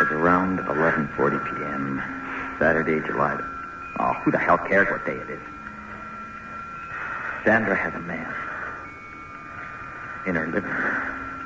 was around 11:40 p.m. Saturday, July. Oh, who the hell cares what day it is? Sandra has a man in her living room.